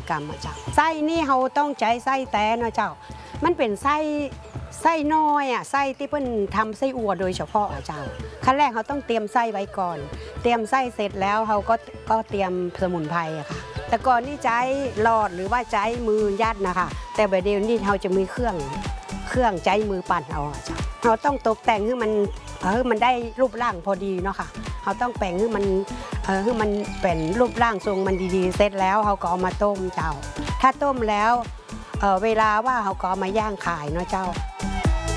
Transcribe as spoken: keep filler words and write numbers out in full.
กรรมเจ้าไส้นี่เขาต้องใช้ไส้แต้เนาะเจ้ามันเป็นไส้ไส้น้อยอ่ะไส้ที่เพิ่นทำไส้อั่วโดยเฉพาะอ่ะเจ้าขั้นแรกเขาต้องเตรียมไส้ไว้ก่อนเตรียมไส้เสร็จแล้วเขาก็ก็เตรียมสมุนไพรอะค่ะแต่ก่อนนี่ใช้หลอดหรือว่าใช้มือยัดนะคะแต่แบบเดี๋ยวนี้เขาจะมีเครื่องเครื่องใช้มือปั่นเอาเจ้าเราต้องตกแต่งให้มันเออมันได้รูปร่างพอดีเนาะค่ะเขาต้องแปลงให้มันเออให้มันเป็นรูปร่างทรงมันดีๆเสร็จแล้วเขาก็เอามาต้มเจ้าถ้าต้มแล้วเออเวลาว่าเขาก็เอามาย่างขายเนาะเจ้า